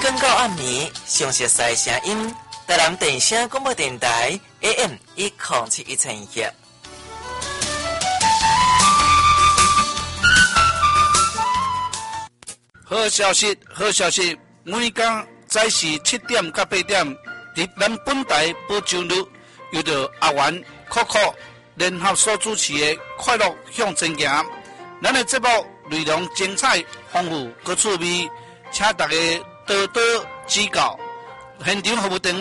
更到暗暝，详细赛声音，台南电声广播电台 AM1071千赫。 好消息，好消息！每天早时7点到8点，伫咱本台播出率，由着阿元、酷酷联合所主持的《快乐向前行》。咱的节目内容精彩、丰富、各趣味，请大家多多指教。现场服务电话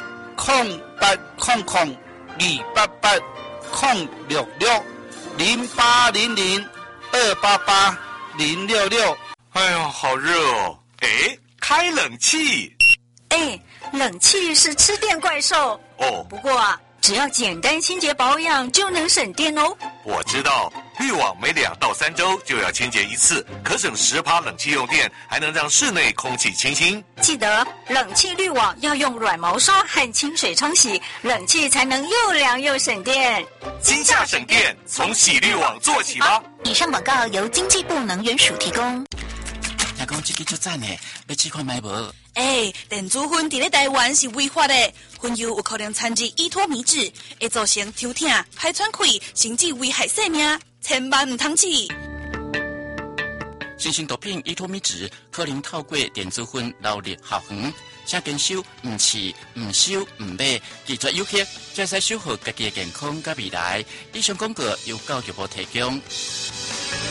：0800-288-066-0800-288-066。 哎呦，好热哦！哎，开冷气。 哎，冷气是吃电怪兽哦。 不过啊，只要简单清洁保养就能省电哦。 我知道，滤网每2到3周就要清洁一次，可省10%冷气用电，还能让室内空气清新。 记得冷气滤网要用软毛刷和清水冲洗，冷气才能又凉又省电。 今夏省电，从洗滤网做起吧。 以上广告由经济部能源署提供。 听讲这个足赞的，要试看买无？ 电子烟伫咧台湾是违法的，烟油有可能掺入依托米脂，会造成抽痛、排喘气，甚至危害生命，千万唔通试。 新型毒品依托米脂可能透过电子烟流入校园，请坚守唔试、唔收、唔买，拒绝有效，才使守护家己的健康甲未来。以上广告由教育部提供。